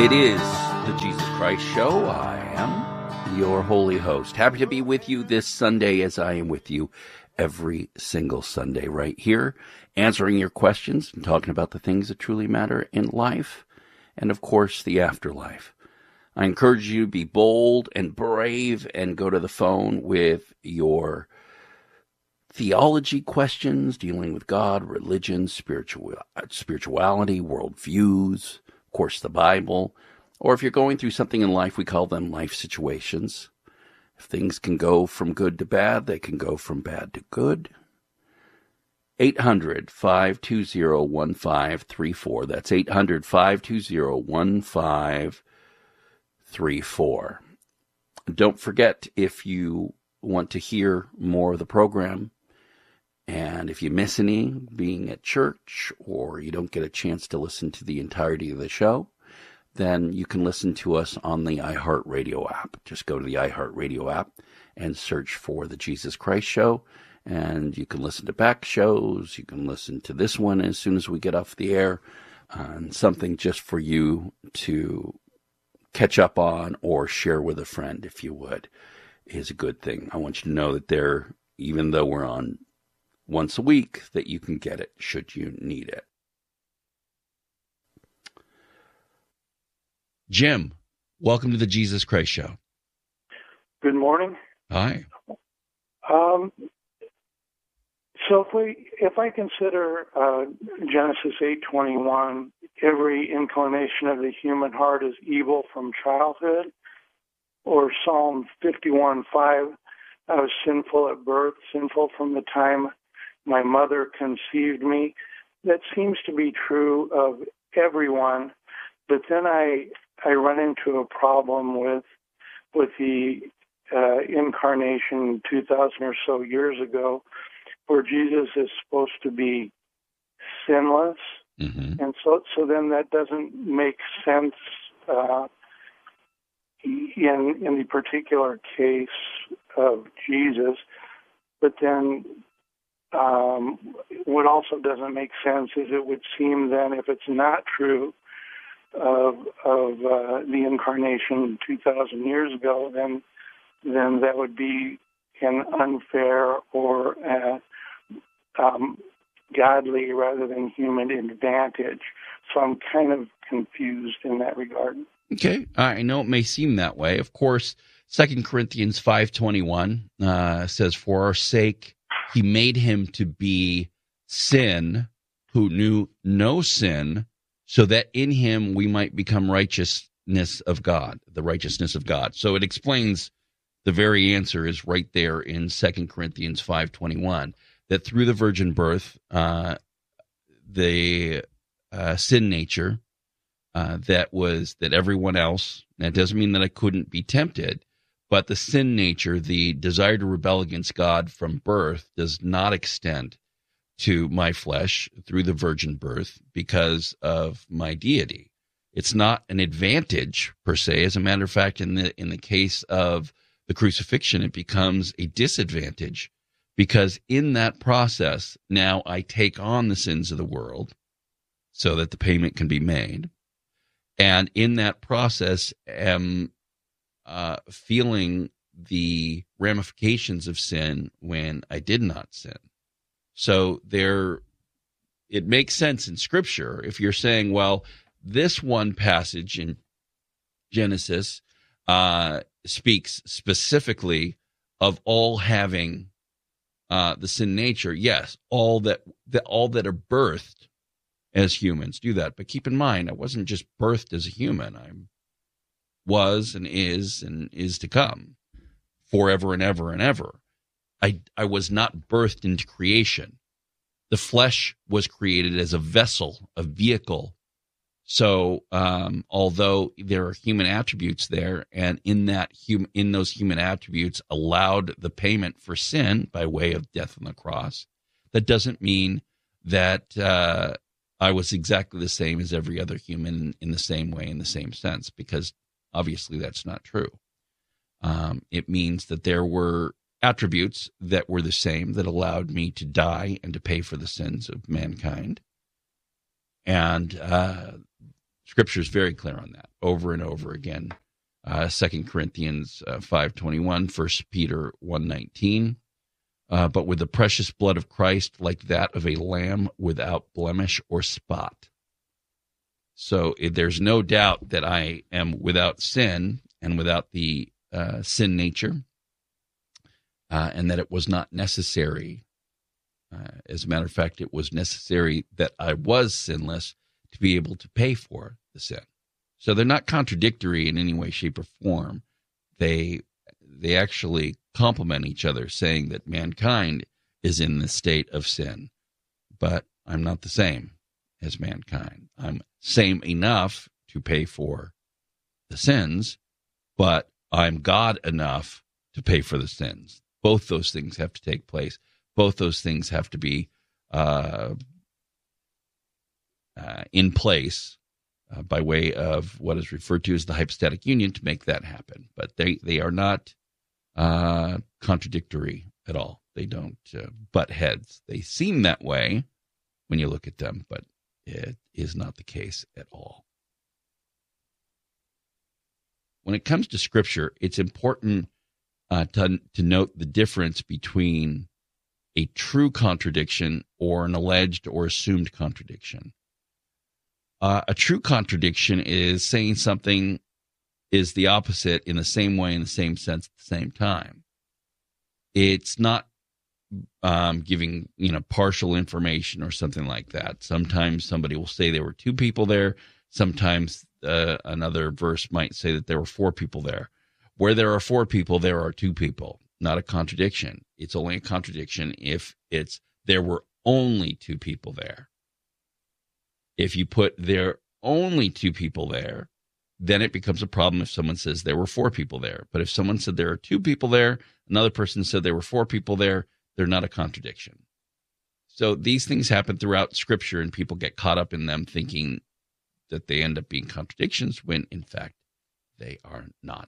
It is the Jesus Christ Show. I am your holy host. Happy to be with you this Sunday as I am with you every single Sunday right here, answering your questions and talking about the things that truly matter in life and, of course, the afterlife. I encourage you to be bold and brave and go to the phone with your theology questions dealing with God, religion, spirituality, worldviews, of course, the Bible, or if you're going through something in life, we call them life situations. If things can go from good to bad, they can go from bad to good. 800-520-1534. That's 800-520-1534. Don't forget, if you want to hear more of the program, and if you miss any, being at church, or you don't get a chance to listen to the entirety of the show, then you can listen to us on the iHeartRadio app. Just go to the iHeartRadio app and search for the Jesus Christ Show, and you can listen to back shows. You can listen to this one as soon as we get off the air, and something just for you to catch up on or share with a friend, if you would, is a good thing. I want you to know that even though we're on once a week, that you can get it should you need it. Jim, welcome to the Jesus Christ Show. Good morning. Hi. So if I consider Genesis 8:21, every inclination of the human heart is evil from childhood, or Psalm 51:5, I was sinful at birth, sinful from the time my mother conceived me. That seems to be true of everyone, but then I run into a problem with the incarnation 2,000 or so years ago, where Jesus is supposed to be sinless, and so then that doesn't make sense in the particular case of Jesus. But then what also doesn't make sense is it would seem then, if it's not true of the incarnation 2,000 years ago, then that would be an unfair or godly rather than human advantage. So I'm kind of confused in that regard. Okay, I know it may seem that way. Of course, 2 Corinthians 5:21 says, "For our sake he made him to be sin who knew no sin, so that in him we might become righteousness of God," the righteousness of God. So it explains the very answer is right there in 2 Corinthians 5:21, that through the virgin birth, the sin nature that everyone else, that doesn't mean that I couldn't be tempted, but the sin nature, the desire to rebel against God from birth, does not extend to my flesh through the virgin birth because of my deity. It's not an advantage per se. As a matter of fact, in the case of the crucifixion, it becomes a disadvantage, because in that process, now I take on the sins of the world so that the payment can be made. And in that process, am feeling the ramifications of sin when I did not sin. So it makes sense in Scripture if you're saying, well, this one passage in Genesis speaks specifically of all having the sin nature. Yes, all that are birthed as humans do that. But keep in mind, I wasn't just birthed as a human. I was and is to come forever and ever and ever. I was not birthed into creation. The flesh was created as a vessel, a vehicle. So although there are human attributes there, and in those human attributes allowed the payment for sin by way of death on the cross, that doesn't mean that I was exactly the same as every other human in the same way, in the same sense, because obviously that's not true. It means that there were attributes that were the same that allowed me to die and to pay for the sins of mankind. And Scripture is very clear on that, over and over again. 2 Corinthians 5:21, 1 Peter 1:19. But with the precious blood of Christ, like that of a lamb without blemish or spot. So there's no doubt that I am without sin and without the sin nature, and that it was not necessary. As a matter of fact, it was necessary that I was sinless to be able to pay for the sin. So they're not contradictory in any way, shape, or form. They actually complement each other, saying that mankind is in the state of sin, but I'm not the same as mankind. I'm same enough to pay for the sins, but I'm God enough to pay for the sins. Both those things have to take place. Both those things have to be in place by way of what is referred to as the hypostatic union to make that happen. But they are not contradictory at all. They don't butt heads. They seem that way when you look at them, but it is not the case at all. When it comes to Scripture, it's important to note the difference between a true contradiction or an alleged or assumed contradiction. A true contradiction is saying something is the opposite in the same way, in the same sense, at the same time. It's not giving partial information or something like that. Sometimes somebody will say there were two people there. Sometimes another verse might say that there were four people there. Where there are four people, there are two people. Not a contradiction. It's only a contradiction if there were only two people there. If you put there only two people there, then it becomes a problem if someone says there were four people there. But if someone said there are two people there, another person said there were four people there, they're not a contradiction. So these things happen throughout Scripture, and people get caught up in them thinking that they end up being contradictions when, in fact, they are not.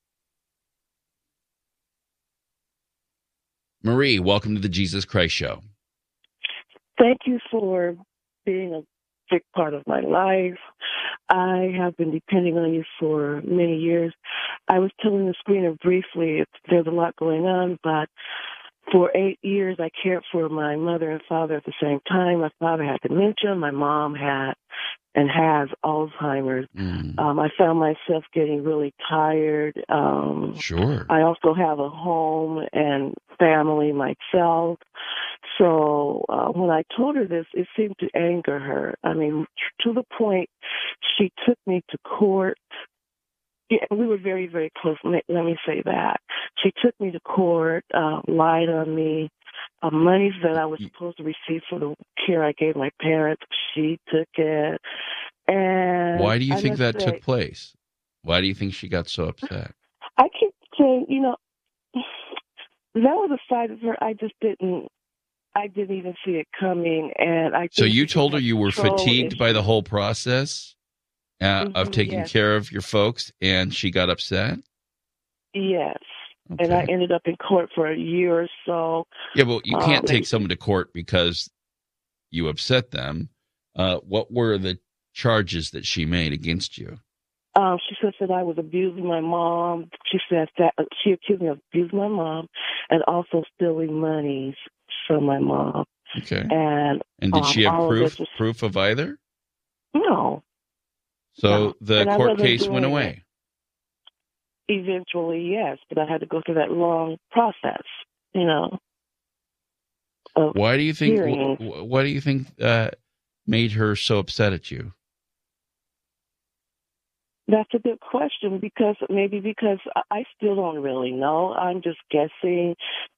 Marie, welcome to the Jesus Christ Show. Thank you for being a big part of my life. I have been depending on you for many years. I was telling the screener briefly, there's a lot going on, but for 8 years I cared for my mother and father at the same time. My father had dementia. My mom had and has Alzheimer's. I found myself getting really tired. Sure. I also have a home and family myself. So when I told her this, it seemed to anger her. I mean, to the point she took me to court. Yeah, we were very, very close. Let me say that. She took me to court, lied on me. Money that I was supposed to receive for the care I gave my parents, she took it. And why do you think that took place? Why do you think she got so upset? I keep saying, that was a side of her I didn't even see it coming. And so you told her you were fatigued by the whole process of taking care of your folks, and she got upset? Yes. Okay. And I ended up in court for a year or so. Yeah, well, you can't take someone to court because you upset them. What were the charges that she made against you? She said that I was abusing my mom. She said that she accused me of abusing my mom and also stealing monies from my mom. Okay. And did she have proof of either? No. So the court case went away? Eventually, yes, but I had to go through that long process, Why do you think? What do you think made her so upset at you? That's a good question because I still don't really know. I'm just guessing.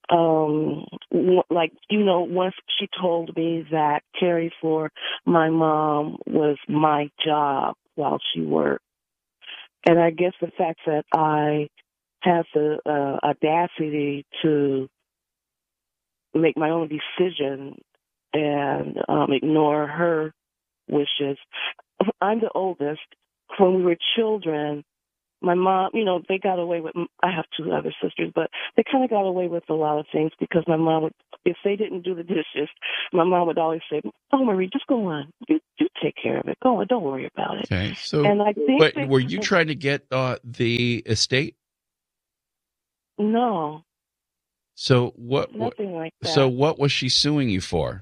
Once she told me that caring for my mom was my job while she worked. And I guess the fact that I have the audacity to make my own decision and ignore her wishes. I'm the oldest. When we were children, My mom, they got away with, I have two other sisters, but they kind of got away with a lot of things because my mom would, if they didn't do the dishes, my mom would always say, "Oh, Marie, just go on. You take care of it. Go on. Don't worry about it." Okay. So, and I think but were you trying to get the estate? No. So what? Nothing like that. So what was she suing you for?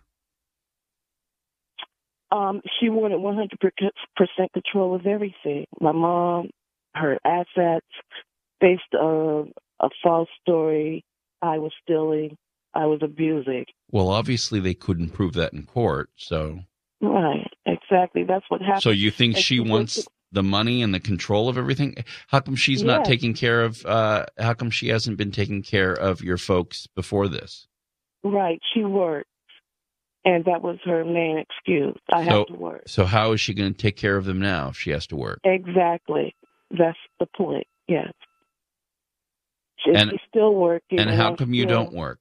She wanted 100% control of everything. My mom, her assets, based on a false story. I was stealing. I was abusing. Well, obviously they couldn't prove that in court, so. Right, exactly. That's what happened. So you think she wants the money and the control of everything? How come she's not taking care of, how come she hasn't been taking care of your folks before this? Right, she worked. And that was her main excuse. I have to work. So how is she going to take care of them now if she has to work? Exactly. That's the point, yes. She's still working. And how come you don't work?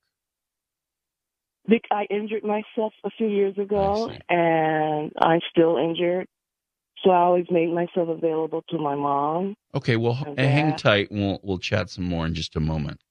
I injured myself a few years ago, and I'm still injured. So I always made myself available to my mom. Okay, well, hang tight. We'll chat some more in just a moment.